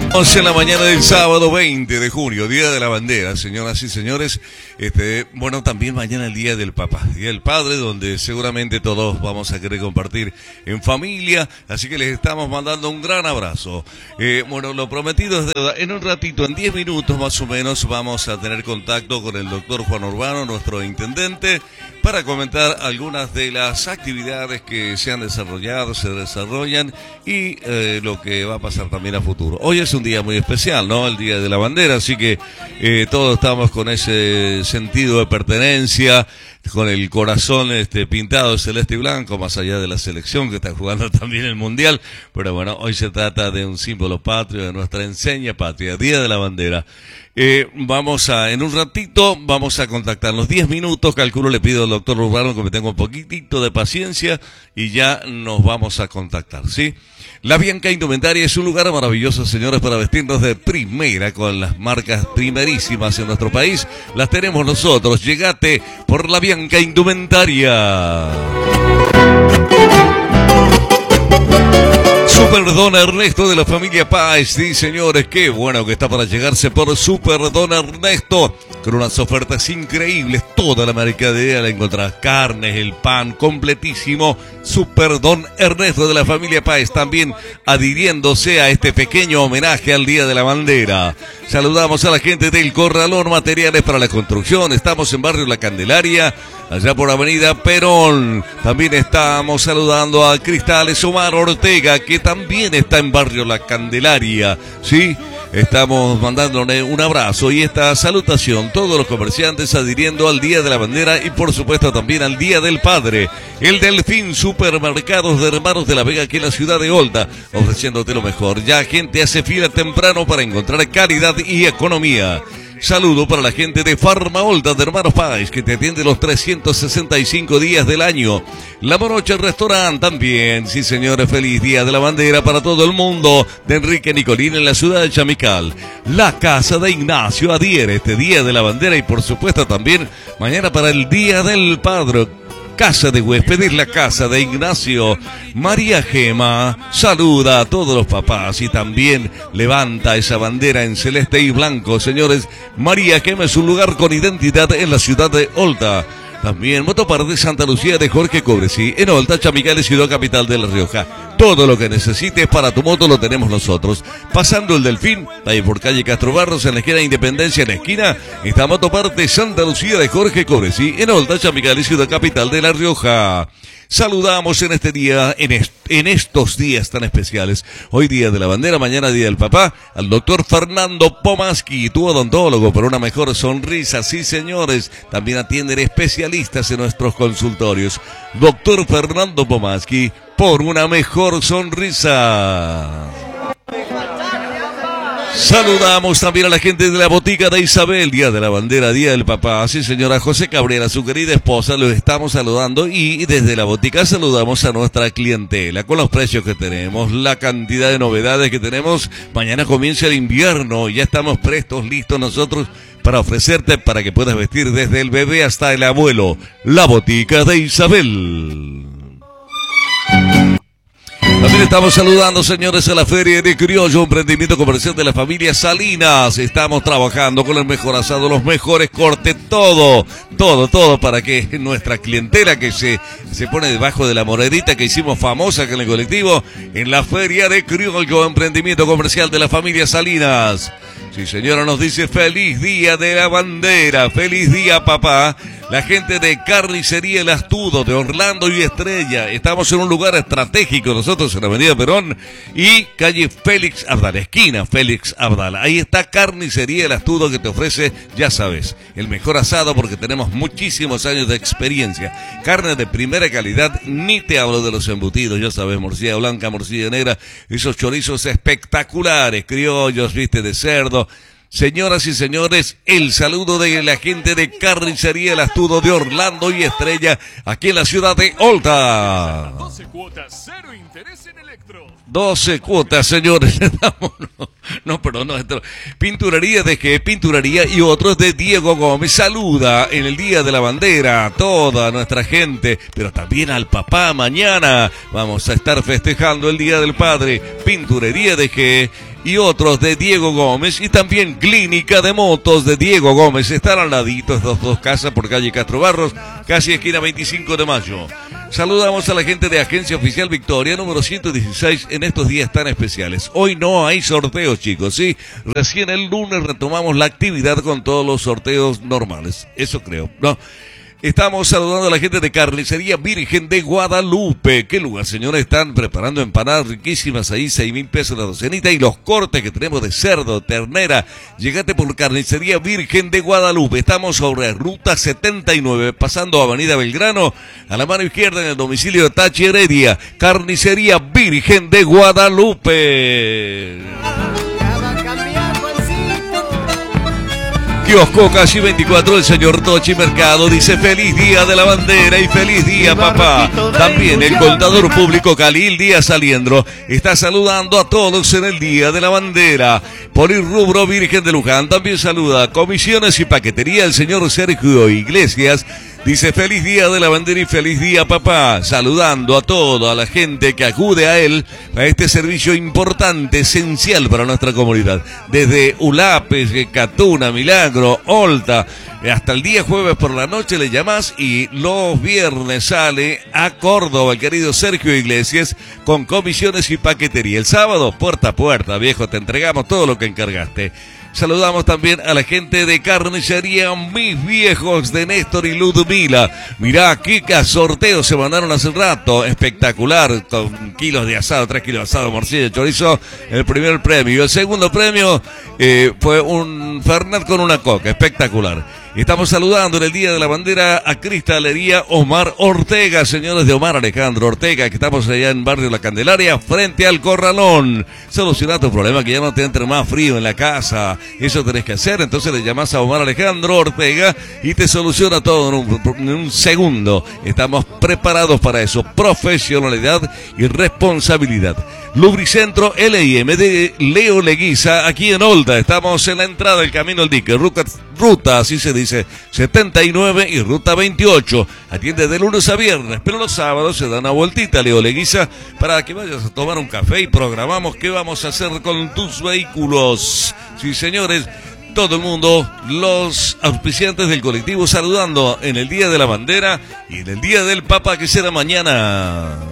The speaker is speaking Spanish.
11 de la mañana del sábado 20 de junio, Día de la Bandera, señoras y señores. Bueno, también mañana el Día del Papá, Día del Padre, donde seguramente todos vamos a querer compartir en familia, así que les estamos mandando un gran abrazo. Bueno, lo prometido es deuda. En un ratito, en 10 minutos más o menos, vamos a tener contacto con el doctor Juan Urbano, nuestro intendente, para comentar algunas de las actividades que se han desarrollado, se desarrollan y lo que va a pasar también a futuro. Hoy es un día muy especial, ¿no? El Día de la Bandera, así que todos estamos con ese sentido de pertenencia, con el corazón pintado de celeste y blanco, más allá de la selección que está jugando también el Mundial, pero bueno, hoy se trata de un símbolo patrio, de nuestra enseña patria, Día de la Bandera. En un ratito, vamos a contactarnos, 10 minutos, calculo, le pido al doctor Urbano que me tenga un poquitito de paciencia y ya nos vamos a contactar, ¿sí? La Bianca Indumentaria es un lugar maravilloso, señores, para vestirnos de primera, con las marcas primerísimas en nuestro país. Las tenemos nosotros. Llegate por La Bianca Indumentaria. Superdón Ernesto de la familia Páez, sí señores, qué bueno que está para llegarse por Superdón Ernesto, con unas ofertas increíbles, toda la mercadería la encontrarás, carnes, el pan, completísimo. Superdón Ernesto de la familia Páez, también adhiriéndose a este pequeño homenaje al Día de la Bandera. Saludamos a la gente del Corralón Materiales para la Construcción, estamos en Barrio La Candelaria, allá por Avenida Perón. También estamos saludando a Cristales Omar Ortega, que también está en Barrio La Candelaria, ¿sí? Estamos mandándole un abrazo y esta salutación, todos los comerciantes adhiriendo al Día de la Bandera y por supuesto también al Día del Padre. El Delfín Supermercados de Hermanos de la Vega, aquí en la ciudad de Olta, ofreciéndote lo mejor. Ya gente hace fila temprano para encontrar calidad y economía. Saludo para la gente de Farma Olta de Hermanos Páez, que te atiende los 365 días del año. La Morocha Restaurant también, sí señores, feliz Día de la Bandera para todo el mundo, de Enrique Nicolín en la ciudad de Chamical. La Casa de Ignacio adhiere este Día de la Bandera y por supuesto también mañana para el Día del Padre. Casa de Huéspedes, la Casa de Ignacio. María Gema saluda a todos los papás y también levanta esa bandera en celeste y blanco, señores. María Gema es un lugar con identidad en la ciudad de Olta. También Motopar de Santa Lucía de Jorge Cobresí, en Olta, Chamical, ciudad capital de La Rioja. Todo lo que necesites para tu moto lo tenemos nosotros. Pasando el Delfín, ahí por calle Castro Barros, en la esquina de Independencia, en la esquina, está Motopar de Santa Lucía de Jorge Cobresí, en Olta, Chamical, ciudad capital de La Rioja. Saludamos en este día, en estos días tan especiales. Hoy Día de la Bandera, mañana Día del Papá, al doctor Fernando Pomaski, tu odontólogo, por una mejor sonrisa. Sí, señores, también atienden especialistas en nuestros consultorios. Doctor Fernando Pomaski, por una mejor sonrisa. Saludamos también a la gente de la Botica de Isabel, Día de la Bandera, Día del Papá. Sí, señora José Cabrera, su querida esposa, los estamos saludando y desde la Botica saludamos a nuestra clientela con los precios que tenemos, la cantidad de novedades que tenemos. Mañana comienza el invierno, ya estamos prestos, listos nosotros para ofrecerte para que puedas vestir desde el bebé hasta el abuelo. La Botica de Isabel. También estamos saludando, señores, a la Feria de Criollo, emprendimiento comercial de la familia Salinas. Estamos trabajando con el mejor asado, los mejores cortes, todo para que nuestra clientela que se pone debajo de la monedita que hicimos famosa acá en el colectivo, en la Feria de Criollo, emprendimiento comercial de la familia Salinas. Sí, señora, nos dice feliz Día de la Bandera, feliz día, papá. La gente de Carnicería El Astudo, de Orlando y Estrella. Estamos en un lugar estratégico, nosotros en la Avenida Perón y calle Félix Abdala, esquina Félix Abdala. Ahí está Carnicería El Astudo, que te ofrece, ya sabes, el mejor asado porque tenemos muchísimos años de experiencia. Carne de primera calidad, ni te hablo de los embutidos, ya sabes, morcilla blanca, morcilla negra, esos chorizos espectaculares, criollos, viste, de cerdo. Señoras y señores, el saludo de la gente de Carnicería El Astudo de Orlando y Estrella, aquí en la ciudad de Olta. 12 cuotas, cero interés en Electro. 12 cuotas, señores. Pinturería de G, pinturería y otros de Diego Gómez. Saluda en el Día de la Bandera a toda nuestra gente, pero también al papá. Mañana vamos a estar festejando el Día del Padre. Pinturería de G y otros de Diego Gómez, y también Clínica de Motos de Diego Gómez. Están al ladito estas dos casas por calle Castro Barros, casi esquina 25 de mayo. Saludamos a la gente de Agencia Oficial Victoria, número 116, en estos días tan especiales. Hoy no hay sorteos, chicos, ¿sí? Recién el lunes retomamos la actividad con todos los sorteos normales. Eso creo, ¿no? Estamos saludando a la gente de Carnicería Virgen de Guadalupe. ¿Qué lugar, señores? Están preparando empanadas riquísimas ahí, 6.000 pesos la docenita. Y los cortes que tenemos de cerdo, ternera. Llegate por Carnicería Virgen de Guadalupe. Estamos sobre Ruta 79, pasando Avenida Belgrano. A la mano izquierda en el domicilio de Tachi Heredia. Carnicería Virgen de Guadalupe. Kiosco Calle 24, el señor Tochi Mercado dice feliz día de la bandera y feliz día papá. También el contador público Khalil Díaz Aliendro está saludando a todos en el día de la bandera. Polirrubro Virgen de Luján también saluda. Comisiones y paquetería el señor Sergio Iglesias. Dice feliz día de la bandera y feliz día papá, saludando a toda la gente que acude a él, a este servicio importante, esencial para nuestra comunidad. Desde Ulapes, Catuna, Milagro, Olta, hasta el día jueves por la noche le llamás y los viernes sale a Córdoba el querido Sergio Iglesias con comisiones y paquetería. El sábado, puerta a puerta, viejo, te entregamos todo lo que encargaste. Saludamos también a la gente de Carnicería Mis Viejos de Néstor y Ludmila. Mirá, qué sorteos se mandaron hace rato. Espectacular, con kilos de asado, 3 kilos de asado, morcilla, chorizo. El primer premio. El segundo premio fue un Fernet con una coca. Espectacular. Estamos saludando en el Día de la Bandera a Cristalería Omar Ortega, señores de Omar Alejandro Ortega, que estamos allá en Barrio La Candelaria, frente al Corralón. Soluciona tu problema, que ya no te entre más frío en la casa. Eso tenés que hacer, entonces le llamás a Omar Alejandro Ortega y te soluciona todo en un segundo. Estamos preparados para eso. Profesionalidad y responsabilidad. Lubricentro L&M de Leo Leguiza, aquí en Olta. Estamos en la entrada del Camino al Dique, ruta, así se dice, 79 y ruta 28. Atiende de lunes a viernes, pero los sábados se da una vueltita, Leo Leguiza, para que vayas a tomar un café y programamos qué vamos a hacer con tus vehículos. Sí, señores, todo el mundo, los auspiciantes del colectivo saludando en el Día de la Bandera y en el Día del Papa, que será mañana.